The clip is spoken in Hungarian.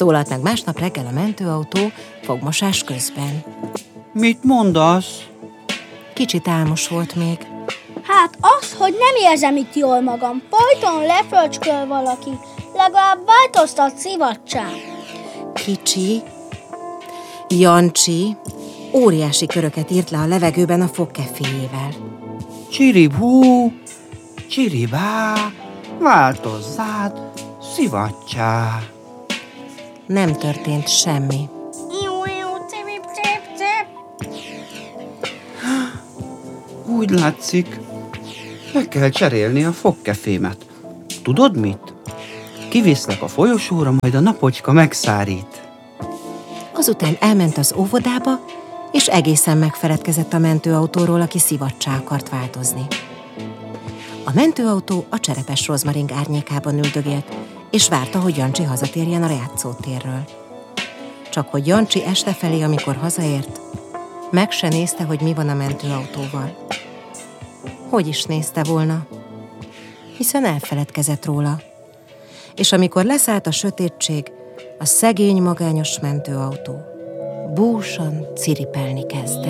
Szólalt meg másnap reggel a mentőautó fogmosás közben. Mit mondasz? Kicsit álmos volt még. Hát az, hogy nem érzem itt jól magam. Folyton lefröcsköl valaki. Legalább változtat szivacsán. Kicsi, Jancsi óriási köröket írt le a levegőben a fogkeféjével. Csiribú, csiribá, változzád, szivacsá. Nem történt semmi. Úgy látszik, le kell cserélni a fogkefémet. Tudod mit? Kiviszlek a folyosóra, majd a napocska megszárít. Azután elment az óvodába, és egészen megfeledkezett a mentőautóról, aki szivacsá akart változni. A mentőautó a cserepes rozmaring árnyékában üldögélt, és várta, hogy Jancsi hazatérjen a játszótérről. Csak hogy Jancsi este felé, amikor hazaért, meg se nézte, hogy mi van a mentőautóval. Hogy is nézte volna? Hiszen elfeledkezett róla. És amikor leszállt a sötétség, a szegény magányos mentőautó búsan ciripelni kezdett.